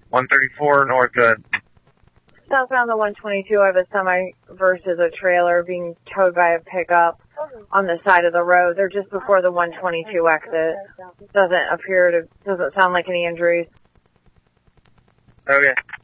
134 North Good. Southbound the 122, I have a semi versus a trailer being towed by a pickup on the side of the road. They're just before the 122 exit. Doesn't sound like any injuries. Okay.